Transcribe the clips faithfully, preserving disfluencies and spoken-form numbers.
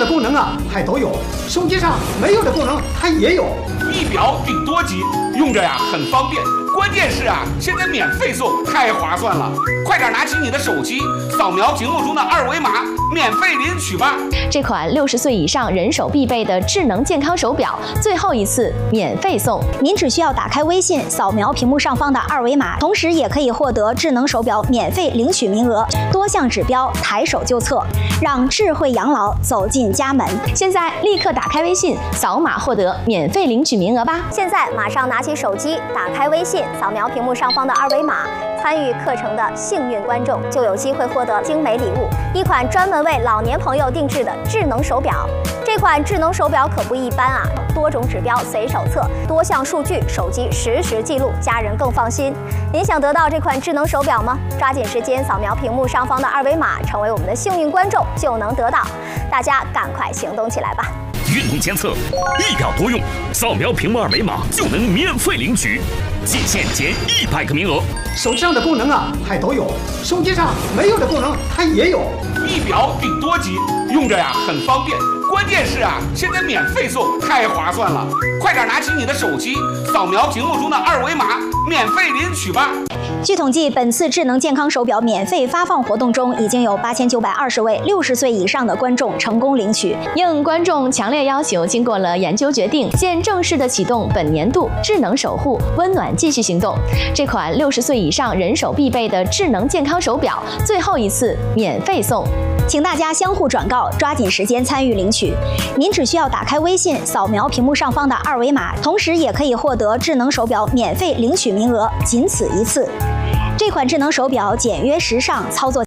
的功能啊，还都有，手机上没有的功能它也有。 一表顶多机，用着呀很方便。关键是啊，现在免费送，太划算了！快点拿起你的手机，扫描屏幕中的二维码，免费领取吧！ 这款六十岁以上人手必备的智能健康手表，最后一次免费送。 您只需要打开微信，扫描屏幕上方的二维码，同时也可以获得智能手表免费领取名额，多项指标抬手就测，让智慧养老走进家门。 现在立刻打开微信，扫码获得免费领取名额吧！ 现在马上拿起手机，打开微信，扫描屏幕上方的二维码，参与课程的幸运观众就有机会获得精美礼物，一款专门为老年朋友定制的智能手表。这款智能手表可不一般啊，多种指标随手测，多项数据手机实时记录，家人更放心。您想得到这款智能手表吗？抓紧时间扫描屏幕上方的二维码，成为我们的幸运观众就能得到。大家赶快行动起来吧！ 运动监测，一表多用，扫描屏幕二维码就能免费领取，仅限减一百个名额。 手机上的功能啊，还都有，手机上没有的功能它也有。 一表顶多机，用着呀很方便。关键是啊，现在免费送，太划算了！快点拿起你的手机，扫描屏幕中的二维码，免费领取吧！ 据统计，本次智能健康手表免费发放活动中，已经有八千九百二十位六十岁以上的观众成功领取。 应观众强烈要求，经过了研究决定，现正式的启动本年度智能守护温暖继续行动。这款六十岁以上人手必备的智能健康手表，最后一次免费送。 请大家相互转告，抓紧时间参与领取。您只需要打开微信，扫描屏幕上方的二维码，同时也可以获得智能手表免费领取名额，仅此一次。这款智能手表简约时尚，操作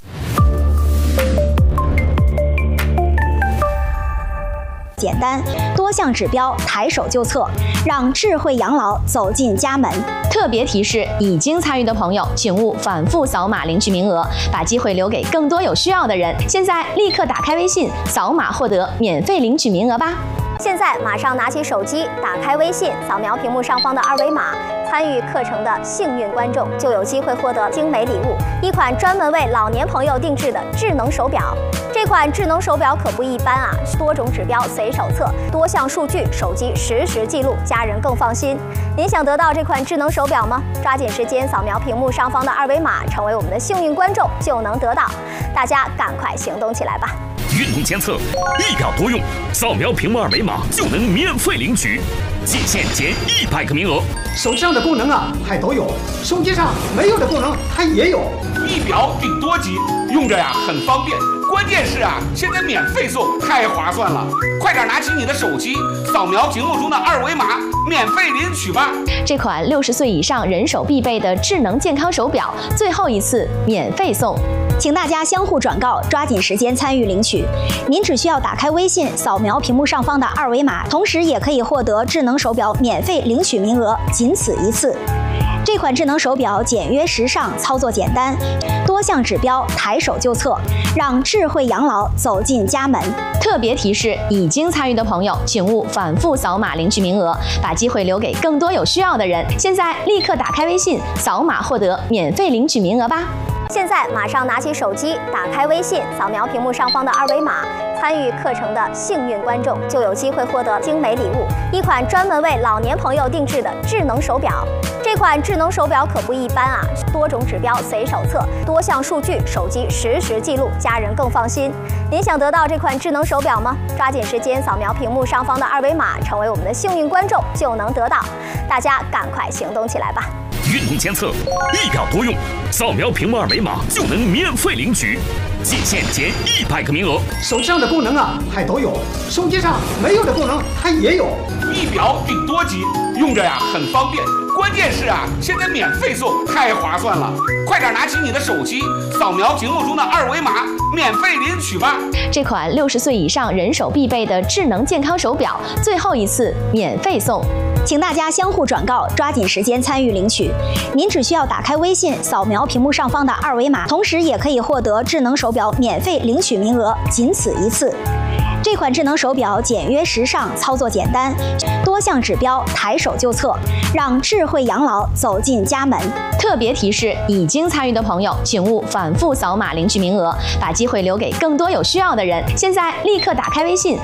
简单，多项指标抬手就测，让智慧养老走进家门。 特别提示：已经参与的朋友，请勿反复扫码领取名额，把机会留给更多有需要的人。现在立刻打开微信，扫码获得免费领取名额吧！ 现在马上拿起手机，打开微信，扫描屏幕上方的二维码，参与课程的幸运观众就有机会获得精美礼物，一款专门为老年朋友定制的智能手表。这款智能手表可不一般啊，多种指标随手测，多项数据手机实时记录，家人更放心。您想得到这款智能手表吗？抓紧时间扫描屏幕上方的二维码，成为我们的幸运观众就能得到。大家赶快行动起来吧！ 运动监测，一表多用，扫描屏幕二维码就能免费领取，仅限减一百个名额。 手机上的功能啊，还都有，手机上没有的功能它也有。 一表顶多机，用着呀很方便。关键是啊，现在免费送，太划算了！快点拿起你的手机，扫描屏幕中的二维码，免费领取吧！ 这款六十岁以上人手必备的智能健康手表，最后一次免费送。 请大家相互转告，抓紧时间参与领取。您只需要打开微信，扫描屏幕上方的二维码，同时也可以获得智能手表免费领取名额，仅此一次。这款智能手表简约时尚，操作简单，多项指标抬手就测，让智慧养老走进家门。 特别提示：已经参与的朋友，请勿反复扫码领取名额，把机会留给更多有需要的人。现在立刻打开微信，扫码获得免费领取名额吧！ 现在马上拿起手机，打开微信，扫描屏幕上方的二维码，参与课程的幸运观众就有机会获得精美礼物，一款专门为老年朋友定制的智能手表。这款智能手表可不一般啊，多种指标随手测，多项数据手机实时记录，家人更放心。您想得到这款智能手表吗？抓紧时间扫描屏幕上方的二维码，成为我们的幸运观众就能得到。大家赶快行动起来吧！ 运动监测，一表多用，扫描屏幕二维码就能免费领取，仅限减一百个名额。 手机上的功能啊，还都有，手机上没有的功能它也有。 一表顶多机，用着呀很方便。关键是啊，现在免费送，太划算了！快点拿起你的手机，扫描屏幕中的二维码，免费领取吧！ 这款六十岁以上人手必备的智能健康手表，最后一次免费送。 请大家相互转告，抓紧时间参与领取。您只需要打开微信，扫描屏幕上方的二维码，同时也可以获得智能手表免费领取名额，仅此一次。这款智能手表简约时尚，操作简单，多项指标抬手就测，让智慧养老走进家门。 特别提示：已经参与的朋友，请勿反复扫码领取名额，把机会留给更多有需要的人。现在立刻打开微信，